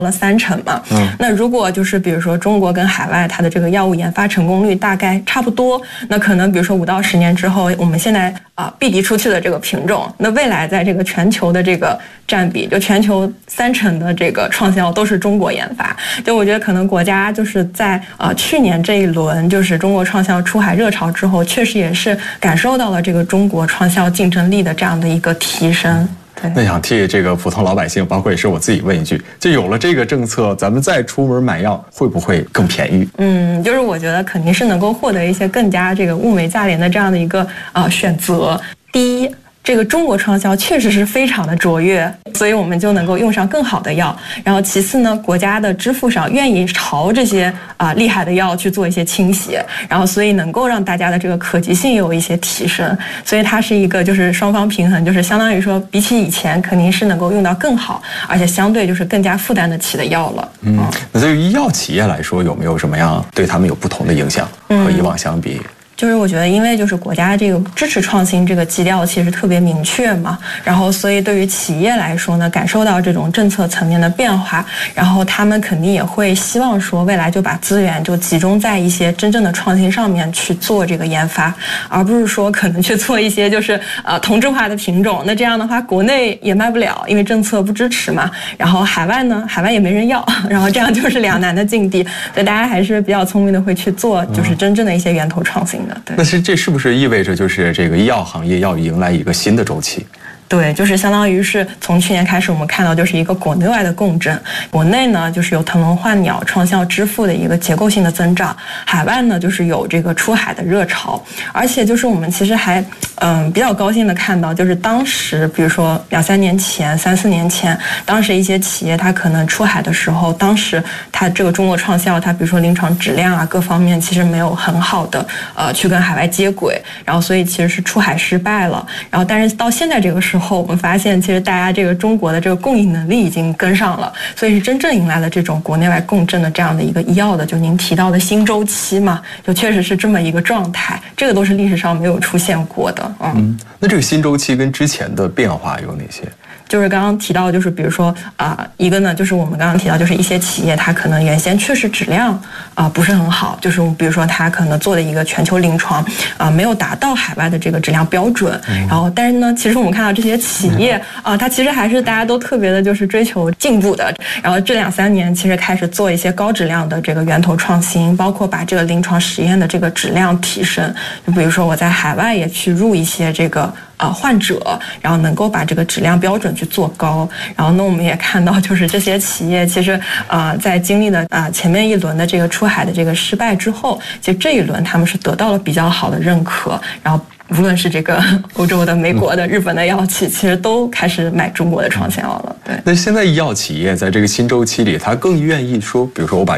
了30%嘛。那如果就是比如说中国跟海外它的这个药物研发成功率大概差不多，那可能比如说5到10年之后，我们现在避敌出去的这个品种，那未来在这个全球的这个占比，就全球30%的这个创新药都是中国研发。就我觉得可能国家就是在去年这一轮就是中国创新药出海热潮之后，确实也是感受到了这个中国创新药竞争力的这样的一个提升。 那想替这个普通老百姓，包括也是我自己问一句，就有了这个政策，咱们再出门买药会不会更便宜？ 就是我觉得肯定是能够获得一些更加这个物美价廉的这样的一个选择。第一，这个中国创新药确实是非常的卓越，所以我们就能够用上更好的药。然后其次呢，国家的支付上愿意朝这些厉害的药去做一些倾斜，然后所以能够让大家的这个可及性有一些提升。所以它是一个就是双方平衡，就是相当于说比起以前肯定是能够用到更好，而且相对就是更加负担得起的药了。 那对于医药企业来说，有没有什么样对他们有不同的影响和以往相比？ 就是我觉得，因为就是国家这个支持创新这个基调其实特别明确嘛，然后所以对于企业来说呢，感受到这种政策层面的变化，然后他们肯定也会希望说未来就把资源就集中在一些真正的创新上面去做这个研发，而不是说可能去做一些就是同质化的品种。那这样的话，国内也卖不了，因为政策不支持嘛。然后海外呢，海外也没人要，然后这样就是两难的境地。所以大家还是比较聪明的，会去做就是真正的一些源头创新的。 那这是不是意味着就是这个医药行业要迎来一个新的周期？ 对，就是相当于是从去年开始，我们看到就是一个国内外的共振。国内呢，就是有腾笼换鸟、创新药支付的一个结构性的增长；海外呢，就是有这个出海的热潮。而且就是我们其实还比较高兴的看到，就是当时比如说2、3年前、3、4年前，当时一些企业它可能出海的时候，当时它这个中国创新药它比如说临床质量各方面其实没有很好的去跟海外接轨，然后所以其实是出海失败了。然后但是到现在这个时候，我们发现其实大家这个中国的这个供应能力已经跟上了，所以是真正迎来了这种国内外共振的这样的一个医药的就您提到的新周期嘛，就确实是这么一个状态，这个都是历史上没有出现过的。 那这个新周期跟之前的变化有哪些？ 就是刚刚提到，就是比如说一个呢，就是我们刚刚提到，就是一些企业它可能原先确实质量不是很好，就是比如说它可能做的一个全球临床没有达到海外的这个质量标准，然后但是呢，其实我们看到这些企业它其实还是大家都特别的就是追求进步的，然后这2、3年其实开始做一些高质量的这个源头创新，包括把这个临床实验的这个质量提升，就比如说我在海外也去入一些这个患者，然后能够把这个质量标准去做高。然后呢，我们也看到，就是这些企业其实在经历了前面一轮的这个出海的这个失败之后，其实这一轮他们是得到了比较好的认可，然后无论是这个欧洲的、美国的、日本的药企，其实都开始买中国的创新药了。对。 那现在医药企业在这个新周期里，他更愿意说，比如说我把